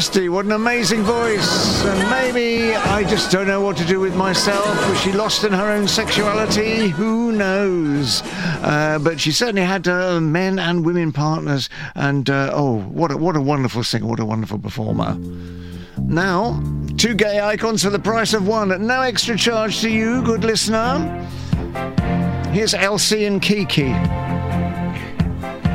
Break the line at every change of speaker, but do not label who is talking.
Kirsty, what an amazing voice. And maybe I just don't know what to do with myself. Was she lost in her own sexuality? Who knows? But she certainly had men and women partners. And what a wonderful singer, what a wonderful performer. Now, 2 gay icons for the price of 1 at no extra charge to you, good listener. Here's Elsie and Kiki.